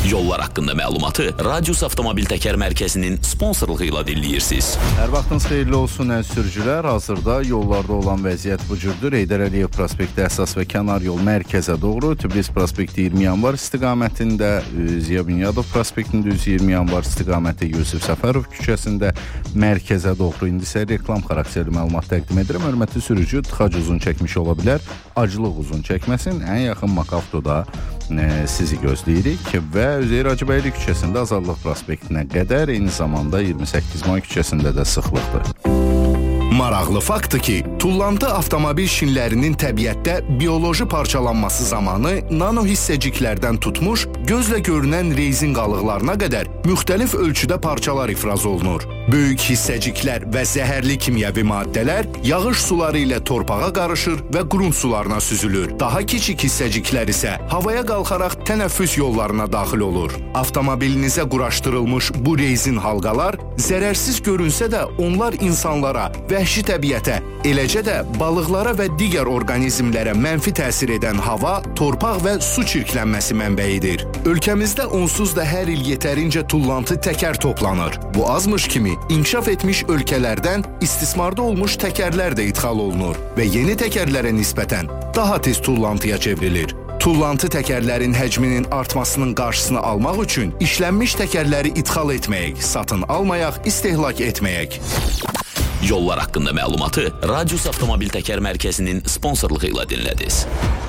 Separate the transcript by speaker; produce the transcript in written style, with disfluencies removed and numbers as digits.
Speaker 1: Yollar haqqında məlumatı Radius Avtomobil Təkər Mərkəzinin sponsorluğu ilə dinləyirsiniz.
Speaker 2: Hər vaxtınız xeyirli olsun əziz sürücülər. Hazırda yollarda olan vəziyyət bu cürdür. Heydər Əliyev prospekti əsas və kənar yol mərkəzə doğru, Tbilisi prospekti 20 yanvar istiqamətində, Ziya Bünyadov prospektində 120 yanvar istiqaməti, Yusif Səfərov küçəsində mərkəzə doğru. İndi isə reklam xarakterli məlumat təqdim edirəm. Hörmətli sürücü, tıxac uzun çəkmiş ola bilər, acılıq uzun çəkməsin. Ən yaxın Makavtoda sizi gözləyirik və Üzeyir Hacıbəyli küçəsində Azadlıq prospektinə qədər, eyni zamanda 28 May küçəsində də sıxlıqdır.
Speaker 3: Maraqlı faktdır ki, tullantı avtomobil şinlərinin təbiətdə bioloji parçalanması zamanı nano hissəciklərdən tutmuş, gözlə görünən rezin qalıqlarına qədər müxtəlif ölçüdə parçalar ifraz olunur. Böyük hissəciklər və zəhərli kimyəvi maddələr yağış suları ilə torpağa qarışır və qrunt sularına süzülür. Daha kiçik hissəciklər isə havaya qalxaraq tənəffüs yollarına daxil olur. Avtomobilinizə quraşdırılmış bu rezin halqalar zərərsiz görünsə də onlar insanlara, vəhşi təbiətə, eləcə də balıqlara və digər orqanizmlərə mənfi təsir edən hava, torpaq və su çirklənməsi mənbəyidir. Ölkəmizdə onsuz da hər il yetərincə tullantı təkər toplanır. Bu azmış kimi İnkişaf etmiş ölkələrdən istismarda olmuş təkərlər də idxal olunur və yeni təkərlərə nisbətən daha tez tullantıya çevrilir. Tullantı təkərlərin həcminin artmasının qarşısını almaq üçün işlənmiş təkərləri idxal etməyək, satın almayaq, istehlak etməyək.
Speaker 1: Yollar haqqında məlumatı Radius Avtomobil Təkər Mərkəzinin sponsorluğu ilə dinlədiniz.